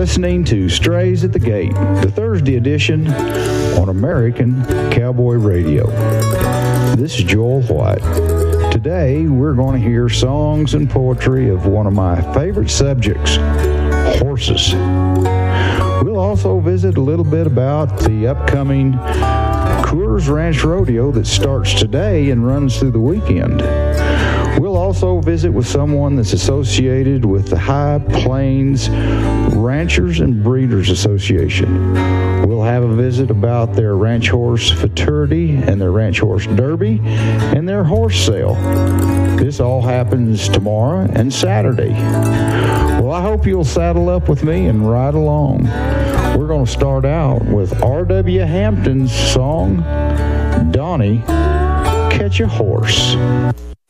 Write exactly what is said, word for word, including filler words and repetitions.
listening to Strays at the Gate, the Thursday edition on American Cowboy Radio. This is Joel White. Today, we're going to hear songs and poetry of one of my favorite subjects, horses. We'll also visit a little bit about the upcoming Coors Ranch Rodeo that starts today and runs through the weekend. We'll also visit with someone that's associated with the High Plains Ranchers and Breeders Association. We'll have a visit about their ranch horse futurity and their ranch horse derby and their horse sale. This all happens tomorrow and Saturday. Well, I hope you'll saddle up with me and ride along. We're going to start out with R W Hampton's song, Donnie, Catch a Horse.